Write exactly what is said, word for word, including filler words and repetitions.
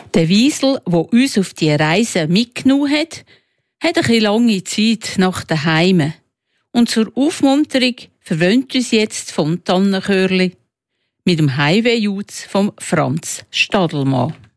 Der Wiesel, der uns auf die Reise mitgenommen hat, hat eine bisschen lange Zeit nach daheim. Und zur Aufmunterung verwöhnt uns jetzt vom Tannenchörli mit dem Highway-Jutz vom Franz Stadelmann.